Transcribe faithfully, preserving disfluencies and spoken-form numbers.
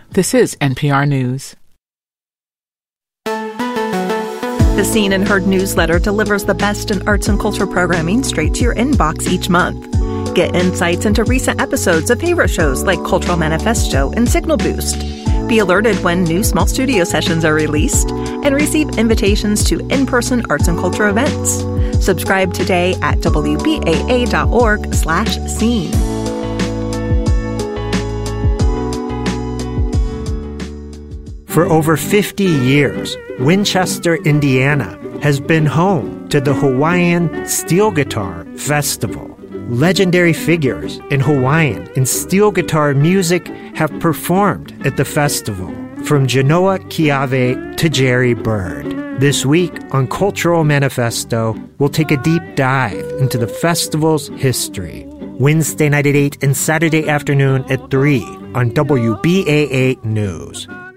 This is N P R News. The Seen and Heard newsletter delivers the best in arts and culture programming straight to your inbox each month. Get insights into recent episodes of favorite shows like Cultural Manifesto and Signal Boost. Be alerted when new small studio sessions are released and receive invitations to in-person arts and culture events. Subscribe today at W B A A dot org slash scene. For over fifty years, Winchester, Indiana, has been home to the Hawaiian Steel Guitar Festival. Legendary figures in Hawaiian and steel guitar music have performed at the festival, from Genoa Keawe to Jerry Bird. This week on Cultural Manifesto, we'll take a deep dive into the festival's history. Wednesday night at eight and Saturday afternoon at three on W B A A News.